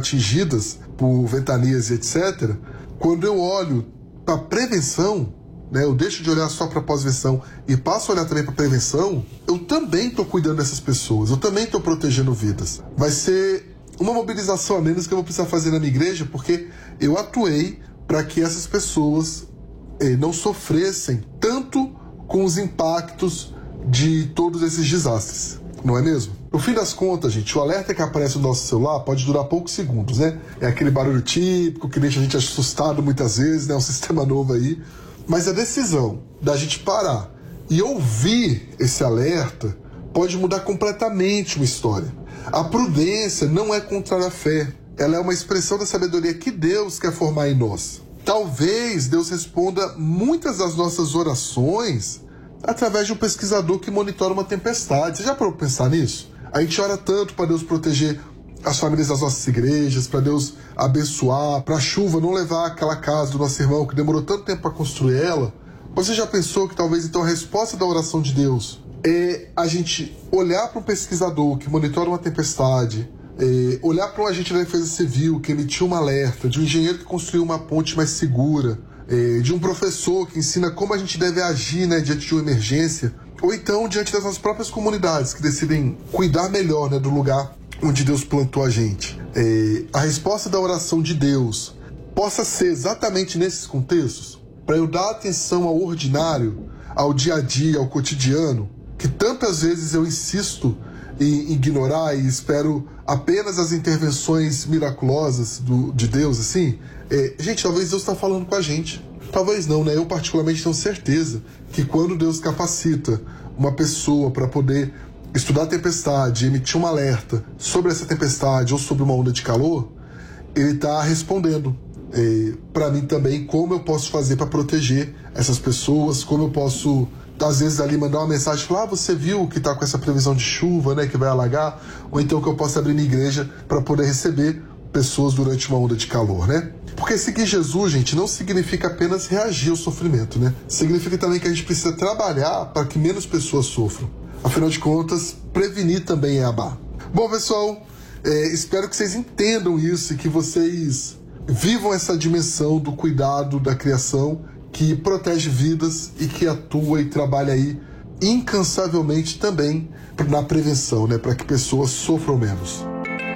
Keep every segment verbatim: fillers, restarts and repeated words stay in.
atingidas por ventanias e etcétera, quando eu olho para prevenção, né, eu deixo de olhar só para pós-venção e passo a olhar também para prevenção, eu também estou cuidando dessas pessoas, eu também estou protegendo vidas. Vai ser uma mobilização a menos que eu vou precisar fazer na minha igreja, porque eu atuei para que essas pessoas eh, não sofressem tanto com os impactos de todos esses desastres, não é mesmo? No fim das contas, gente, o alerta que aparece no nosso celular pode durar poucos segundos, né? É aquele barulho típico que deixa a gente assustado muitas vezes, né? Um sistema novo aí. Mas a decisão da gente parar e ouvir esse alerta pode mudar completamente uma história. A prudência não é contrária à fé. Ela é uma expressão da sabedoria que Deus quer formar em nós. Talvez Deus responda muitas das nossas orações através de um pesquisador que monitora uma tempestade. Você já parou para pensar nisso? A gente ora tanto para Deus proteger as famílias das nossas igrejas, para Deus abençoar, para a chuva não levar aquela casa do nosso irmão que demorou tanto tempo para construir ela. Você já pensou que talvez então a resposta da oração de Deus é a gente olhar para um pesquisador que monitora uma tempestade, é olhar para um agente da Defesa Civil que emitiu um alerta, de um engenheiro que construiu uma ponte mais segura, é, de um professor que ensina como a gente deve agir, né, diante de uma emergência, ou então diante das nossas próprias comunidades que decidem cuidar melhor, né, do lugar onde Deus plantou a gente. É, a resposta da oração de Deus possa ser exatamente nesses contextos, para eu dar atenção ao ordinário, ao dia a dia, ao cotidiano, que tantas vezes eu insisto em ignorar e espero apenas as intervenções miraculosas do, de Deus, assim. É, gente, talvez Deus está falando com a gente. Talvez não, né? Eu particularmente tenho certeza que quando Deus capacita uma pessoa para poder estudar a tempestade, emitir um alerta sobre essa tempestade ou sobre uma onda de calor, ele está respondendo é, para mim também como eu posso fazer para proteger essas pessoas, como eu posso, às vezes, ali mandar uma mensagem, falar, ah, você viu que está com essa previsão de chuva, né, que vai alagar, ou então que eu posso abrir minha igreja para poder receber pessoas durante uma onda de calor, né? Porque seguir Jesus, gente, não significa apenas reagir ao sofrimento, né? Significa também que a gente precisa trabalhar para que menos pessoas sofram. Afinal de contas, prevenir também é amar. Bom, pessoal, é, espero que vocês entendam isso e que vocês vivam essa dimensão do cuidado da criação que protege vidas e que atua e trabalha aí incansavelmente também na prevenção, né, para que pessoas sofram menos.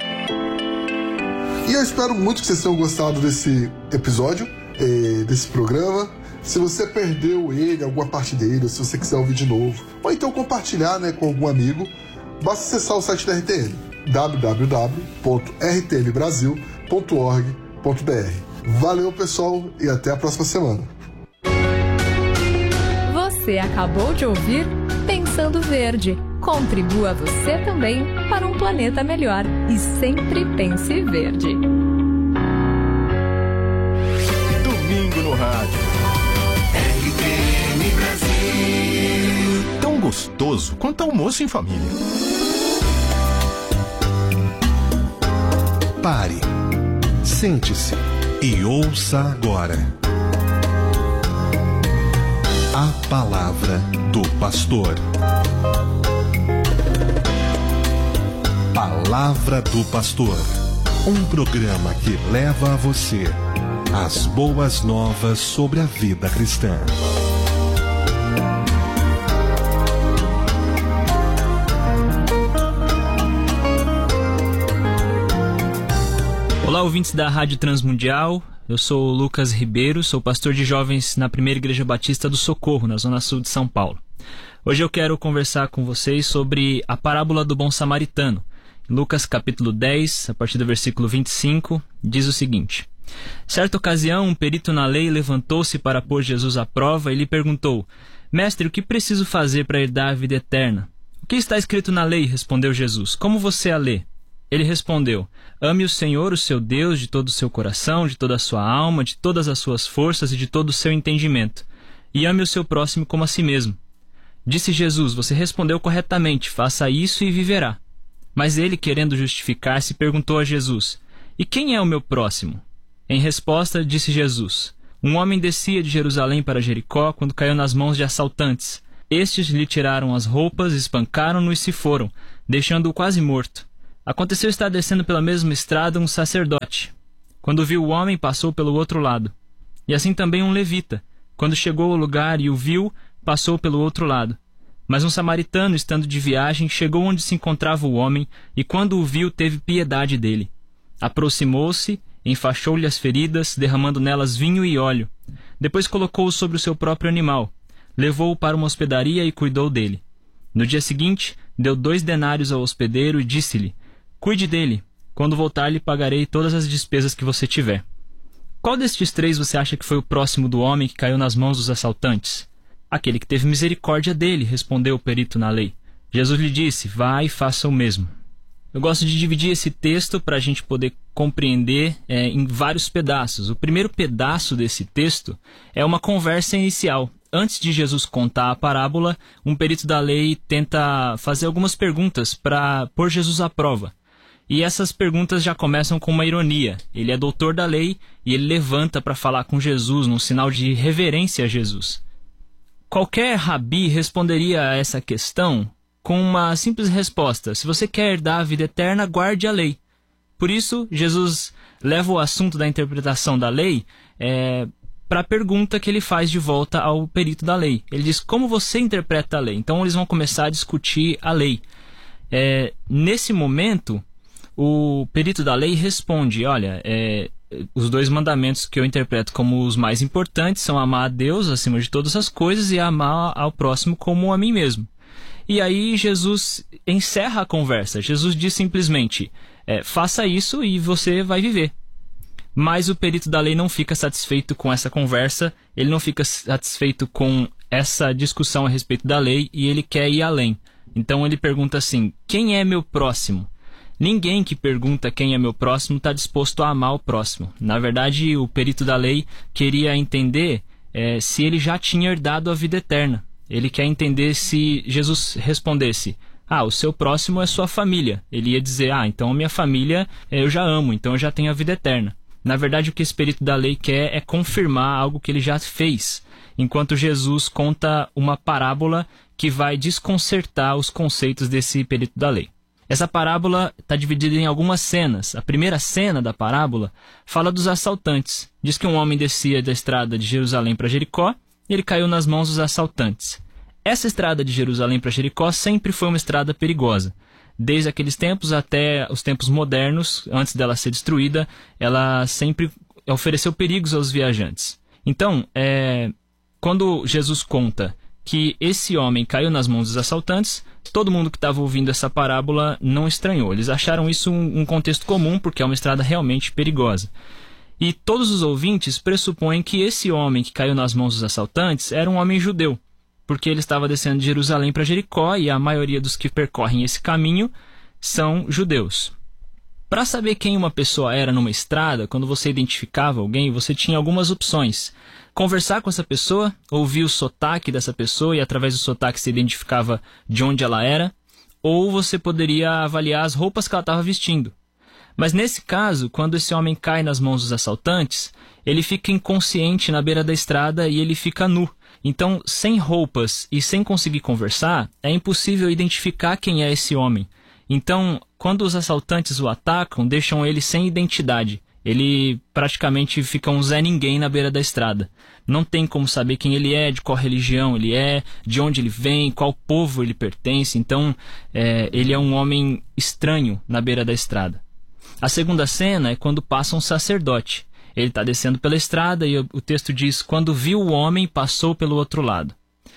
E eu espero muito que vocês tenham gostado desse episódio, é, desse programa. Se você perdeu ele, alguma parte dele, ou se você quiser ouvir de novo, ou então compartilhar, né, com algum amigo, basta acessar o site da R T N, w w w ponto r t n brasil ponto org ponto b r. Valeu, pessoal, e até a próxima semana. Você acabou de ouvir Pensando Verde. Contribua você também para um planeta melhor e sempre pense verde. Domingo no rádio. R T N Brasil. Tão gostoso quanto almoço em família. Pare, sente-se e ouça agora a palavra do pastor. Palavra do Pastor, um programa que leva a você as boas novas sobre a vida cristã. Olá, ouvintes da Rádio Transmundial. Eu sou o Lucas Ribeiro, sou pastor de jovens na Primeira Igreja Batista do Socorro, na Zona Sul de São Paulo. Hoje eu quero conversar com vocês sobre a parábola do bom samaritano. Lucas capítulo dez, a partir do versículo vinte e cinco, diz o seguinte: Certa ocasião, um perito na lei levantou-se para pôr Jesus à prova e lhe perguntou: Mestre, o que preciso fazer para herdar a vida eterna? O que está escrito na lei? Respondeu Jesus. Como você a lê? Ele respondeu: Ame o Senhor, o seu Deus, de todo o seu coração, de toda a sua alma, de todas as suas forças e de todo o seu entendimento. E ame o seu próximo como a si mesmo. Disse Jesus: Você respondeu corretamente, faça isso e viverá. Mas ele, querendo justificar-se, perguntou a Jesus: E quem é o meu próximo? Em resposta, disse Jesus: Um homem descia de Jerusalém para Jericó quando caiu nas mãos de assaltantes. Estes lhe tiraram as roupas, espancaram-no e se foram, deixando-o quase morto. Aconteceu estar descendo pela mesma estrada um sacerdote. Quando viu o homem, passou pelo outro lado. E assim também um levita. Quando chegou ao lugar e o viu, passou pelo outro lado. Mas um samaritano, estando de viagem, chegou onde se encontrava o homem, e quando o viu, teve piedade dele. Aproximou-se, enfaixou-lhe as feridas, derramando nelas vinho e óleo. Depois colocou-o sobre o seu próprio animal. Levou-o para uma hospedaria e cuidou dele. No dia seguinte, deu dois denários ao hospedeiro e disse-lhe: cuide dele. Quando voltar, lhe pagarei todas as despesas que você tiver. Qual destes três você acha que foi o próximo do homem que caiu nas mãos dos assaltantes? Aquele que teve misericórdia dele, respondeu o perito na lei. Jesus lhe disse: vá e faça o mesmo. Eu gosto de dividir esse texto para a gente poder compreender é, em vários pedaços. O primeiro pedaço desse texto é uma conversa inicial. Antes de Jesus contar a parábola, um perito da lei tenta fazer algumas perguntas para pôr Jesus à prova. E essas perguntas já começam com uma ironia. Ele é doutor da lei e ele levanta para falar com Jesus, num sinal de reverência a Jesus. Qualquer rabi responderia a essa questão com uma simples resposta: se você quer herdar a vida eterna, guarde a lei. Por isso, Jesus leva o assunto da interpretação da lei é, para a pergunta que ele faz de volta ao perito da lei. Ele diz: como você interpreta a lei? Então eles vão começar a discutir a lei. É, nesse momento, o perito da lei responde: olha, é, os dois mandamentos que eu interpreto como os mais importantes são amar a Deus acima de todas as coisas e amar ao próximo como a mim mesmo. E aí Jesus encerra a conversa. Jesus diz simplesmente: é, faça isso e você vai viver. Mas o perito da lei não fica satisfeito com essa conversa, ele não fica satisfeito com essa discussão a respeito da lei e ele quer ir além. Então ele pergunta assim: quem é meu próximo? Ninguém que pergunta quem é meu próximo está disposto a amar o próximo. Na verdade, o perito da lei queria entender é, se ele já tinha herdado a vida eterna. Ele quer entender se Jesus respondesse: ah, o seu próximo é sua família. Ele ia dizer: ah, então a minha família eu já amo, então eu já tenho a vida eterna. Na verdade, o que esse perito da lei quer é confirmar algo que ele já fez, enquanto Jesus conta uma parábola que vai desconcertar os conceitos desse perito da lei. Essa parábola está dividida em algumas cenas. A primeira cena da parábola fala dos assaltantes. Diz que um homem descia da estrada de Jerusalém para Jericó e ele caiu nas mãos dos assaltantes. Essa estrada de Jerusalém para Jericó sempre foi uma estrada perigosa. Desde aqueles tempos até os tempos modernos, antes dela ser destruída, ela sempre ofereceu perigos aos viajantes. Então, é, quando Jesus conta que esse homem caiu nas mãos dos assaltantes, todo mundo que estava ouvindo essa parábola não estranhou. Eles acharam isso um, um contexto comum, porque é uma estrada realmente perigosa. E todos os ouvintes pressupõem que esse homem que caiu nas mãos dos assaltantes era um homem judeu, porque ele estava descendo de Jerusalém para Jericó e a maioria dos que percorrem esse caminho são judeus. Para saber quem uma pessoa era numa estrada, quando você identificava alguém, você tinha algumas opções. Conversar com essa pessoa, ouvir o sotaque dessa pessoa e através do sotaque se identificava de onde ela era, ou você poderia avaliar as roupas que ela estava vestindo. Mas nesse caso, quando esse homem cai nas mãos dos assaltantes, ele fica inconsciente na beira da estrada e ele fica nu. Então, sem roupas e sem conseguir conversar, é impossível identificar quem é esse homem. Então, quando os assaltantes o atacam, deixam ele sem identidade. Ele praticamente fica um Zé Ninguém na beira da estrada. Não tem como saber quem ele é, de qual religião ele é, de onde ele vem, qual povo ele pertence. Então, é, ele é um homem estranho na beira da estrada. A segunda cena é quando passa um sacerdote. Ele está descendo pela estrada e o texto diz: quando viu o homem, passou pelo outro lado.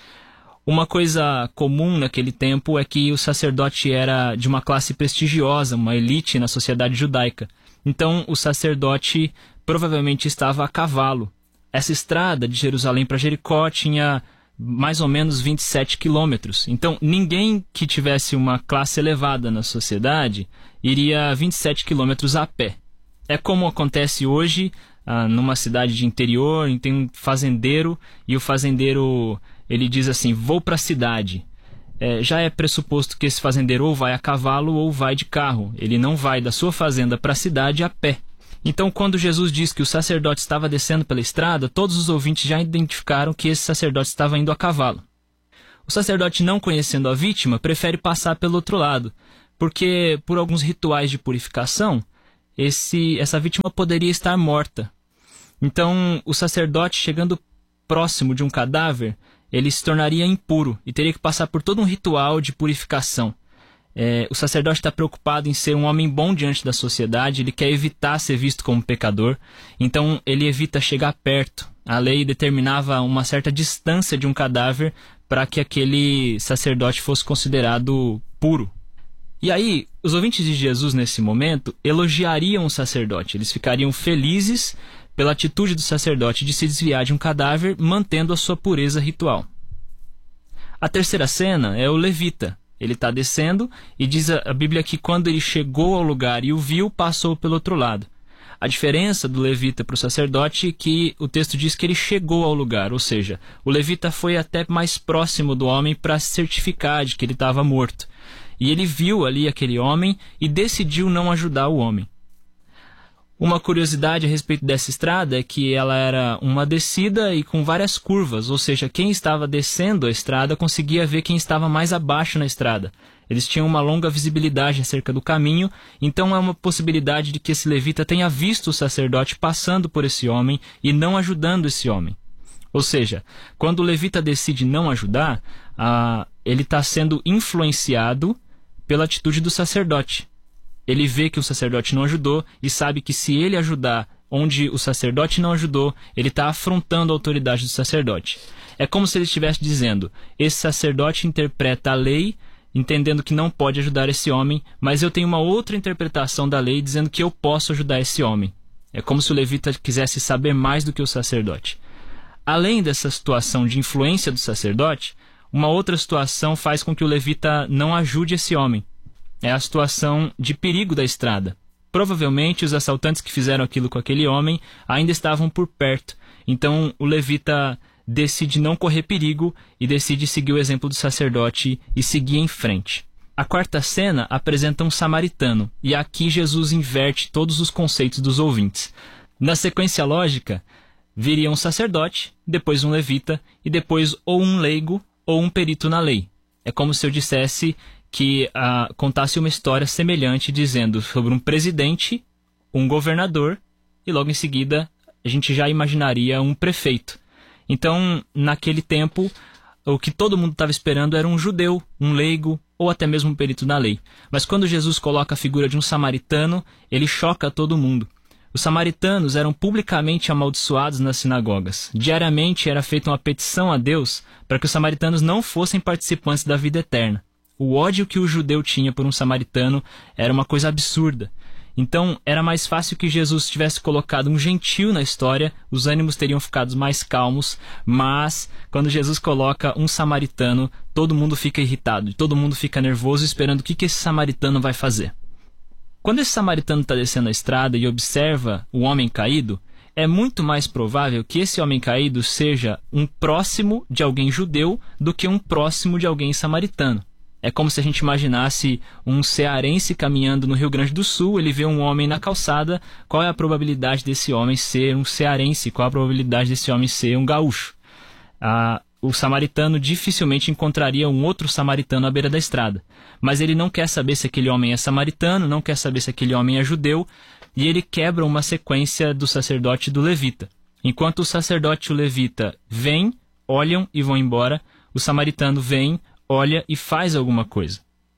Uma coisa comum naquele tempo é que o sacerdote era de uma classe prestigiosa, uma elite na sociedade judaica. Então, o sacerdote provavelmente estava a cavalo. Essa estrada de Jerusalém para Jericó tinha mais ou menos vinte e sete quilômetros. Então, ninguém que tivesse uma classe elevada na sociedade iria vinte e sete quilômetros a pé. É como acontece hoje ah, numa cidade de interior, tem um fazendeiro e o fazendeiro ele diz assim: vou para a cidade. É, já é pressuposto que esse fazendeiro ou vai a cavalo ou vai de carro. Ele não vai da sua fazenda para a cidade a pé. Então, quando Jesus diz que o sacerdote estava descendo pela estrada, todos os ouvintes já identificaram que esse sacerdote estava indo a cavalo. O sacerdote, não conhecendo a vítima, prefere passar pelo outro lado, porque por alguns rituais de purificação, esse, essa vítima poderia estar morta. Então, o sacerdote, chegando próximo de um cadáver, ele se tornaria impuro e teria que passar por todo um ritual de purificação. É, o sacerdote está preocupado em ser um homem bom diante da sociedade, ele quer evitar ser visto como pecador, então ele evita chegar perto. A lei determinava uma certa distância de um cadáver para que aquele sacerdote fosse considerado puro. E aí, os ouvintes de Jesus nesse momento elogiariam o sacerdote, eles ficariam felizes pela atitude do sacerdote de se desviar de um cadáver, mantendo a sua pureza ritual. A terceira cena é o levita. Ele está descendo e diz a Bíblia que quando ele chegou ao lugar e o viu, passou pelo outro lado. A diferença do levita para o sacerdote é que o texto diz que ele chegou ao lugar, ou seja, o levita foi até mais próximo do homem para certificar de que ele estava morto. E ele viu ali aquele homem e decidiu não ajudar o homem. Uma curiosidade a respeito dessa estrada é que ela era uma descida e com várias curvas, ou seja, quem estava descendo a estrada conseguia ver quem estava mais abaixo na estrada. Eles tinham uma longa visibilidade acerca do caminho, então é uma possibilidade de que esse levita tenha visto o sacerdote passando por esse homem e não ajudando esse homem. Ou seja, quando o levita decide não ajudar, ah, ele está sendo influenciado pela atitude do sacerdote. Ele vê que o sacerdote não ajudou e sabe que se ele ajudar onde o sacerdote não ajudou, ele está afrontando a autoridade do sacerdote. É como se ele estivesse dizendo, esse sacerdote interpreta a lei, entendendo que não pode ajudar esse homem, mas eu tenho uma outra interpretação da lei dizendo que eu posso ajudar esse homem. É como se o levita quisesse saber mais do que o sacerdote. Além dessa situação de influência do sacerdote, uma outra situação faz com que o levita não ajude esse homem. É a situação de perigo da estrada. Provavelmente os assaltantes que fizeram aquilo com aquele homem ainda estavam por perto. Então o levita decide não correr perigo e decide seguir o exemplo do sacerdote e seguir em frente. A quarta cena apresenta um samaritano, e aqui Jesus inverte todos os conceitos dos ouvintes. Na sequência lógica, viria um sacerdote, depois um levita e depois ou um leigo ou um perito na lei. É como se eu dissesse que uh, contasse uma história semelhante dizendo sobre um presidente, um governador e logo em seguida a gente já imaginaria um prefeito. Então, naquele tempo, o que todo mundo estava esperando era um judeu, um leigo ou até mesmo um perito na lei. Mas quando Jesus coloca a figura de um samaritano, ele choca todo mundo. Os samaritanos eram publicamente amaldiçoados nas sinagogas. Diariamente era feita uma petição a Deus para que os samaritanos não fossem participantes da vida eterna. O ódio que o judeu tinha por um samaritano era uma coisa absurda. Então, era mais fácil que Jesus tivesse colocado um gentil na história, os ânimos teriam ficado mais calmos, mas quando Jesus coloca um samaritano, todo mundo fica irritado, todo mundo fica nervoso esperando o que, que esse samaritano vai fazer. Quando esse samaritano está descendo a estrada e observa o homem caído, é muito mais provável que esse homem caído seja um próximo de alguém judeu do que um próximo de alguém samaritano. É como se a gente imaginasse um cearense caminhando no Rio Grande do Sul, ele vê um homem na calçada, qual é a probabilidade desse homem ser um cearense? Qual é a probabilidade desse homem ser um gaúcho? Ah, o samaritano dificilmente encontraria um outro samaritano à beira da estrada. Mas ele não quer saber se aquele homem é samaritano, não quer saber se aquele homem é judeu, e ele quebra uma sequência do sacerdote e do levita. Enquanto o sacerdote e o levita vêm, olham e vão embora, o samaritano vem, olha e faz alguma coisa.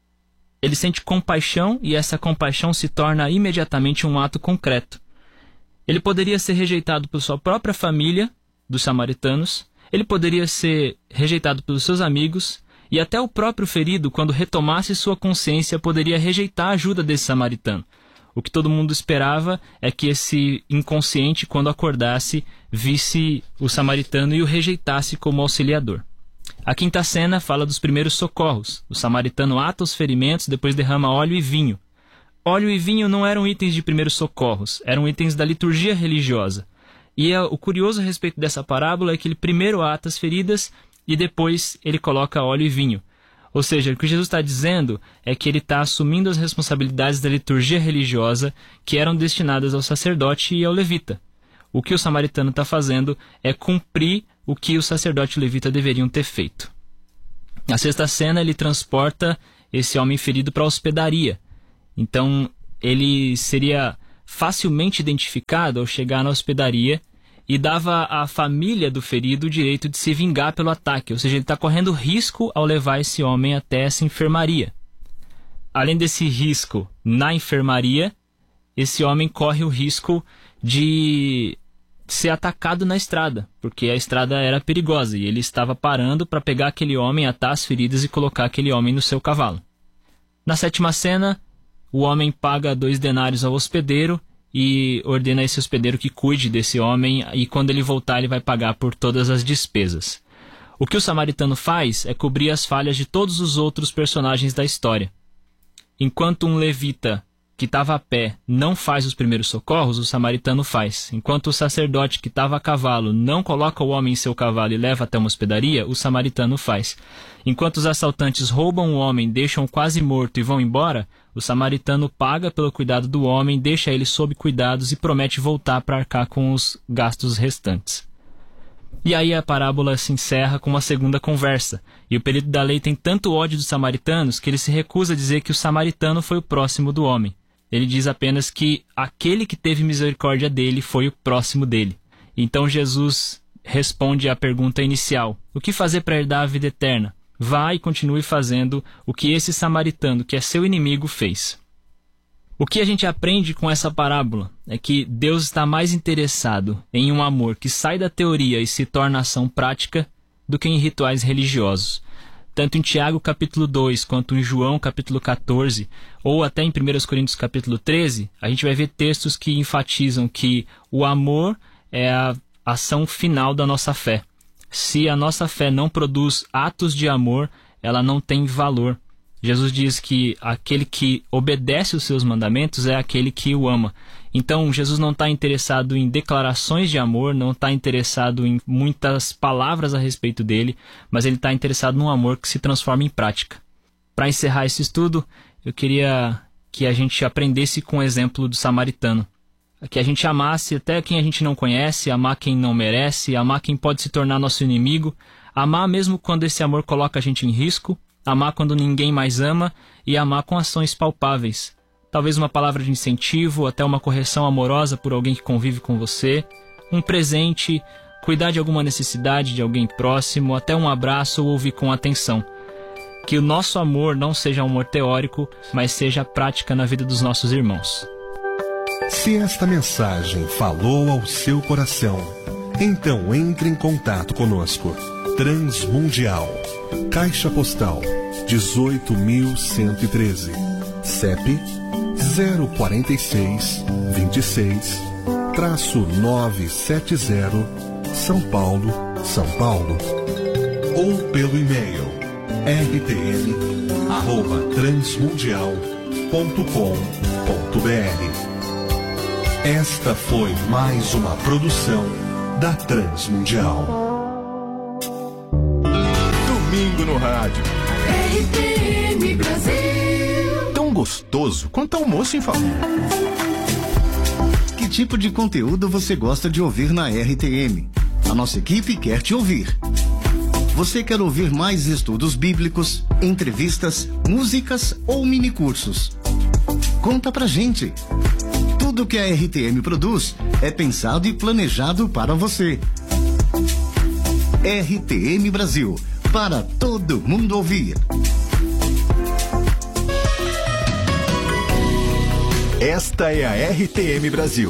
Ele sente compaixão e essa compaixão se torna imediatamente um ato concreto. Ele poderia ser rejeitado por sua própria família, dos samaritanos, ele poderia ser rejeitado pelos seus amigos e até o próprio ferido, quando retomasse sua consciência, poderia rejeitar a ajuda desse samaritano. O que todo mundo esperava é que esse inconsciente, quando acordasse, visse o samaritano e o rejeitasse como auxiliador. A quinta cena fala dos primeiros socorros. O samaritano ata os ferimentos, depois derrama óleo e vinho. Óleo e vinho não eram itens de primeiros socorros, eram itens da liturgia religiosa. E é, o curioso a respeito dessa parábola é que ele primeiro ata as feridas e depois ele coloca óleo e vinho. Ou seja, o que Jesus está dizendo é que ele está assumindo as responsabilidades da liturgia religiosa que eram destinadas ao sacerdote e ao levita. O que o samaritano está fazendo é cumprir o que o sacerdote e o levita deveriam ter feito. Na sexta cena, ele transporta esse homem ferido para a hospedaria. Então, ele seria facilmente identificado ao chegar na hospedaria e dava à família do ferido o direito de se vingar pelo ataque, ou seja, ele está correndo risco ao levar esse homem até essa enfermaria. Além desse risco na enfermaria, esse homem corre o risco de ser atacado na estrada, porque a estrada era perigosa e ele estava parando para pegar aquele homem, atar as feridas e colocar aquele homem no seu cavalo. Na sétima cena, o homem paga dois denários ao hospedeiro e ordena a esse hospedeiro que cuide desse homem, e quando ele voltar ele vai pagar por todas as despesas. O que o samaritano faz é cobrir as falhas de todos os outros personagens da história. Enquanto um levita que estava a pé não faz os primeiros socorros, o samaritano faz. Enquanto o sacerdote que estava a cavalo não coloca o homem em seu cavalo e leva até uma hospedaria, o samaritano faz. Enquanto os assaltantes roubam o homem, deixam-o quase morto e vão embora, o samaritano paga pelo cuidado do homem, deixa ele sob cuidados e promete voltar para arcar com os gastos restantes. E aí a parábola se encerra com uma segunda conversa, e o perito da lei tem tanto ódio dos samaritanos que ele se recusa a dizer que o samaritano foi o próximo do homem. Ele diz apenas que aquele que teve misericórdia dele foi o próximo dele. Então Jesus responde à pergunta inicial: o que fazer para herdar a vida eterna? Vá e continue fazendo o que esse samaritano, que é seu inimigo, fez. O que a gente aprende com essa parábola é que Deus está mais interessado em um amor que sai da teoria e se torna ação prática do que em rituais religiosos. Tanto em Tiago capítulo dois, quanto em João capítulo catorze, ou até em primeira Coríntios capítulo treze, a gente vai ver textos que enfatizam que o amor é a ação final da nossa fé. Se a nossa fé não produz atos de amor, ela não tem valor. Jesus diz que aquele que obedece os seus mandamentos é aquele que o ama. Então, Jesus não está interessado em declarações de amor, não está interessado em muitas palavras a respeito dele, mas ele está interessado num amor que se transforma em prática. Para encerrar esse estudo, eu queria que a gente aprendesse com o exemplo do samaritano. Que a gente amasse até quem a gente não conhece, amar quem não merece, amar quem pode se tornar nosso inimigo, amar mesmo quando esse amor coloca a gente em risco, amar quando ninguém mais ama e amar com ações palpáveis. Talvez uma palavra de incentivo, até uma correção amorosa por alguém que convive com você, um presente, cuidar de alguma necessidade de alguém próximo, até um abraço ou ouvir com atenção. Que o nosso amor não seja um amor teórico, mas seja prática na vida dos nossos irmãos. Se esta mensagem falou ao seu coração, então entre em contato conosco. Transmundial, Caixa Postal dezoito mil cento e treze, C E P zero quatro seis, dois seis, nove sete zero, São Paulo, São Paulo. Ou pelo e-mail r t m arroba transmundial ponto com ponto b r. Esta foi mais uma produção da Transmundial. Domingo no rádio. R T M Brasil. Tão gostoso quanto almoço em família. Que tipo de conteúdo você gosta de ouvir na R T M? A nossa equipe quer te ouvir. Você quer ouvir mais estudos bíblicos, entrevistas, músicas ou minicursos? Conta pra gente. Tudo que a R T M produz é pensado e planejado para você. R T M Brasil, para todo mundo ouvir. Esta é a R T M Brasil.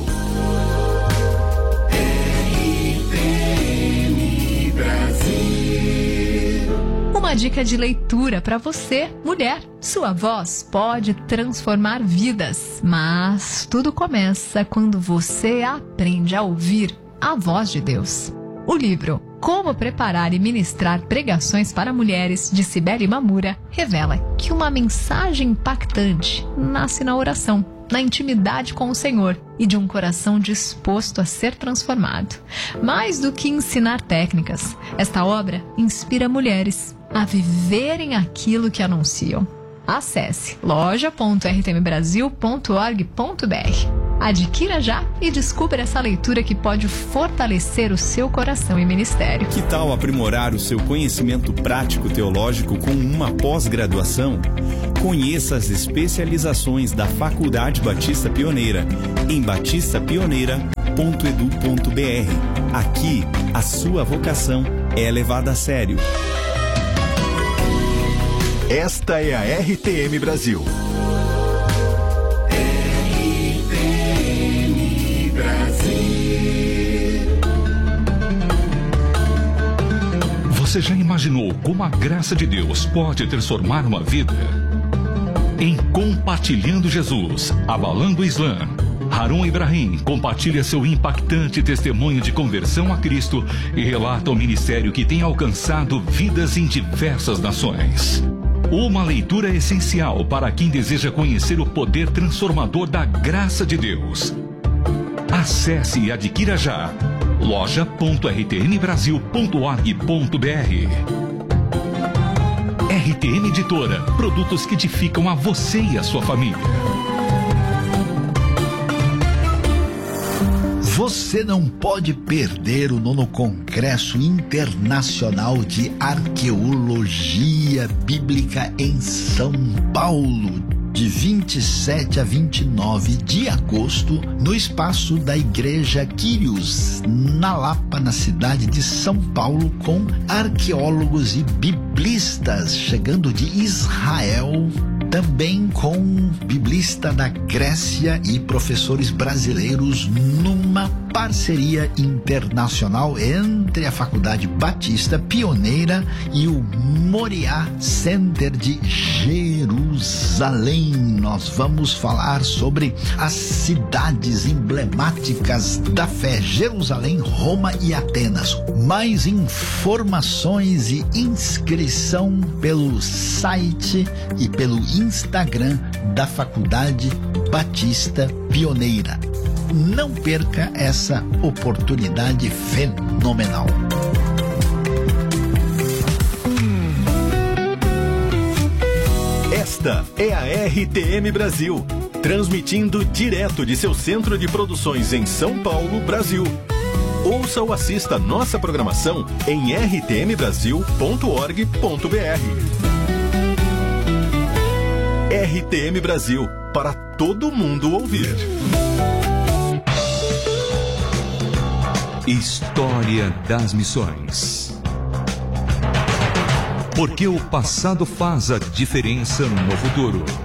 R T M Brasil. Uma dica de leitura para você, mulher. Sua voz pode transformar vidas, mas tudo começa quando você aprende a ouvir a voz de Deus. O livro Como Preparar e Ministrar Pregações para Mulheres, de Cibele Mamura, revela que uma mensagem impactante nasce na oração, na intimidade com o Senhor e de um coração disposto a ser transformado. Mais do que ensinar técnicas, esta obra inspira mulheres a viverem aquilo que anunciam. Acesse loja ponto r t m brasil ponto org ponto b r. Adquira já e descubra essa leitura que pode fortalecer o seu coração e ministério. Que tal aprimorar o seu conhecimento prático teológico com uma pós-graduação? Conheça as especializações da Faculdade Batista Pioneira em batista pioneira ponto edu ponto br. Aqui, a sua vocação é levada a sério. Esta é a R T M Brasil. R T M Brasil. Você já imaginou como a graça de Deus pode transformar uma vida? Em Compartilhando Jesus, Abalando o Islã, Harun Ibrahim compartilha seu impactante testemunho de conversão a Cristo e relata o ministério que tem alcançado vidas em diversas nações. Uma leitura essencial para quem deseja conhecer o poder transformador da graça de Deus. Acesse e adquira já loja ponto r t m brasil ponto org ponto b r. R T M Editora, produtos que edificam a você e a sua família. Você não pode perder o nono Congresso Internacional de Arqueologia Bíblica em São Paulo, de vinte e sete a vinte e nove de agosto, no espaço da Igreja Quírios, na Lapa, na cidade de São Paulo, com arqueólogos e biblistas chegando de Israel, também com biblista da Grécia e professores brasileiros, numa parceria internacional entre a Faculdade Batista Pioneira e o Moriá Center de Jerusalém. Nós vamos falar sobre as cidades emblemáticas da fé: Jerusalém, Roma e Atenas. Mais informações e inscrição pelo site e pelo Instagram da Faculdade Batista Pioneira. Não perca essa oportunidade fenomenal. Esta é a R T M Brasil, transmitindo direto de seu centro de produções em São Paulo, Brasil. Ouça ou assista nossa programação em r t m brasil ponto org ponto b r. R T M Brasil, para todo mundo ouvir. História das Missões. Porque o passado faz a diferença no futuro.